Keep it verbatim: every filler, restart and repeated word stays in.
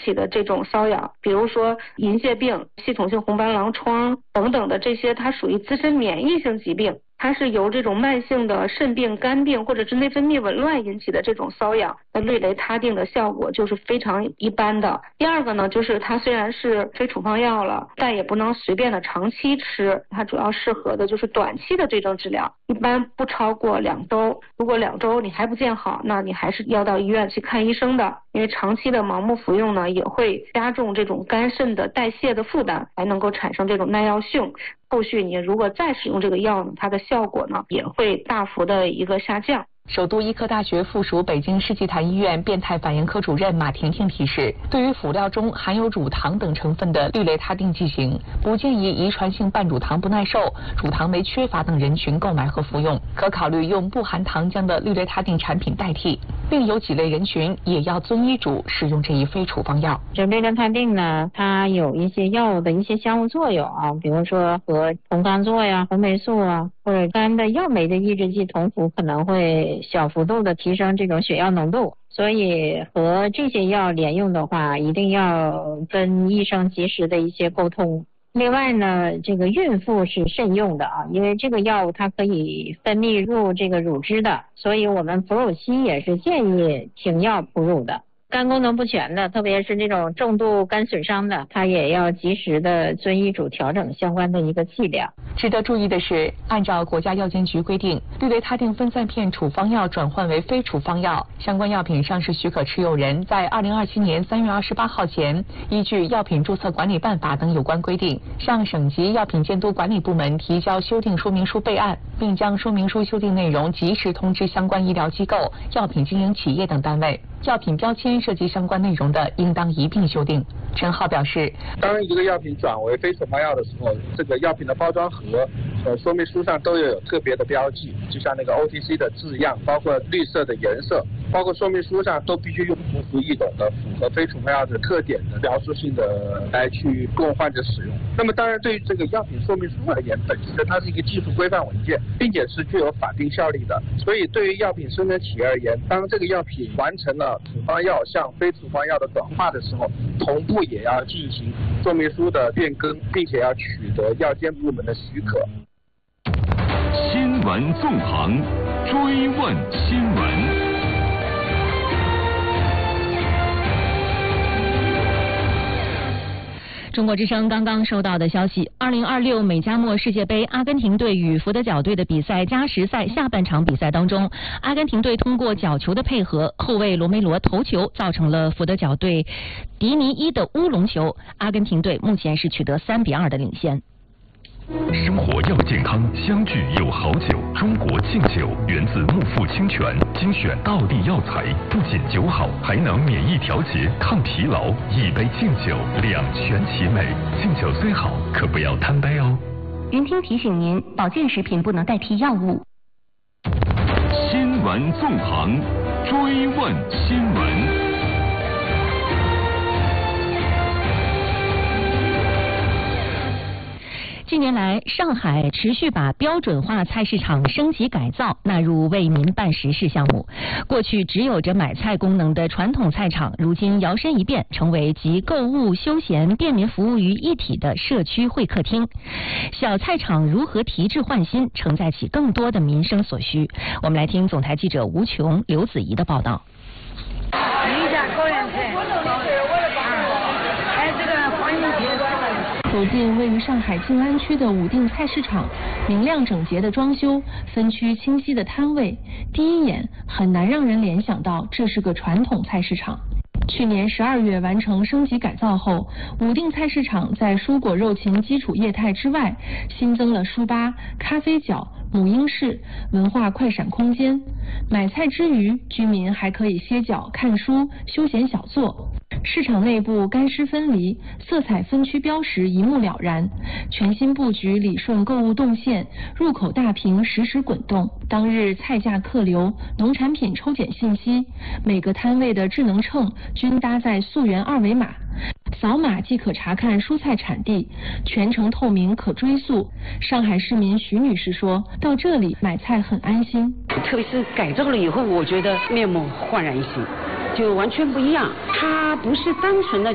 起的这种瘙痒，比如说银屑病、系统性红斑狼疮等等的这些，它属于自身免疫性疾病。它是由这种慢性的肾病、肝病或者是内分泌紊乱引起的这种瘙痒，那氯雷他定的效果就是非常一般的。第二个呢，就是它虽然是非处方药了，但也不能随便的长期吃，它主要适合的就是短期的这种治疗，一般不超过两周。如果两周你还不见好，那你还是要到医院去看医生的，因为长期的盲目服用呢，也会加重这种肝肾的代谢的负担，还能够产生这种耐药性。后续你如果再使用这个药呢，它的效果呢也会大幅的一个下降。 首都医科大学附属北京世纪坛医院变态反应科主任马婷婷提示，对于辅料中含有乳糖等成分的氯雷他定剂型，不建议遗传性半乳糖不耐受、乳糖酶缺乏等人群购买和服用，可考虑用不含糖浆的氯雷他定产品代替。另有几类人群也要遵医嘱使用这一非处方药。 这氯雷他定呢，它有一些药物的一些相互作用啊，比如说和酮罡唑呀、红霉素啊，或者肝的药酶的抑制剂酮服可能会小幅度的提升这种血药浓度，所以和这些药连用的话，一定要跟医生及时的一些沟通。另外呢，这个孕妇是慎用的啊，因为这个药物它可以分泌入这个乳汁的，所以我们哺乳期也是建议停药哺乳的。肝功能不全的，特别是这种重度肝损伤的，它也要及时的遵医嘱调整相关的一个剂量。 值得注意的是，按照国家药监局规定，氯雷他定分散片处方药转换为非处方药，相关药品上市许可持有人在二零二七年三月二十八号前，依据《药品注册管理办法》等有关规定，向省级药品监督管理部门提交修订说明书备案，并将说明书修订内容及时通知相关医疗机构、药品经营企业等单位。药品标签涉及相关内容的，应当一并修订。陈浩表示， 当一个药品转为非处方药的时候，这个药品的包装盒、呃说明书上都要有特别的标记，就像那个 O T C 的字样，包括绿色的颜色，包括说明书上都必须用通俗易懂的、符合非处方药的特点的描述性的来去供患者使用。那么当然，对于这个药品说明书而言，本身它是一个技术规范文件，并且是具有法定效力的。所以对于药品生产企业而言，当这个药品完成了处方药向非处方药的转化的时候，同步也要进行说明书的变更，并且要取得药监部门的许可。 新闻纵横，追问新闻。 中国之声刚刚收到的消息，二零二六美加墨世界杯阿根廷队与福德角队的比赛加时赛下半场比赛当中，阿根廷队通过角球的配合，后卫罗梅罗头球造成了福德角队迪尼伊的乌龙球，阿根廷队目前是取得三比二的领先。 生活要健康，相聚有好酒。中国敬酒源自木富清泉，精选道地药材，不仅酒好，还能免疫调节、抗疲劳。一杯敬酒，两全其美。敬酒虽好，可不要贪杯哦。 云听提醒您，保健食品不能代替药物。 新闻纵横，追问新闻。 近年来，上海持续把标准化菜市场升级改造纳入为民办实事项目。过去只有着买菜功能的传统菜场，如今摇身一变，成为集购物、休闲、便民服务于一体的社区会客厅。小菜场如何提质换新，承载起更多的民生所需？我们来听总台记者吴琼、刘子怡的报道。 一家高原菜，还有这个黄金皮。 走进位于上海静安区的武定菜市场，明亮整洁的装修，分区清晰的摊位，第一眼很难让人联想到这是个传统菜市场。去年十二月完成升级改造后，武定菜市场在蔬果肉禽基础业态之外，新增了书吧、咖啡角、母婴室、文化快闪空间。买菜之余，居民还可以歇脚、看书、休闲小坐。市场内部干湿分离，色彩分区标识一目了然。全新布局理顺购物动线，入口大屏实时滚动。当日菜价客流、农产品抽检信息，每个摊位的智能秤均搭载溯源二维码，扫码即可查看蔬菜产地，全程透明可追溯。上海市民徐女士说，到这里买菜很安心， 特别是改造了以后，我觉得面目焕然一新，就完全不一样。它不是单纯的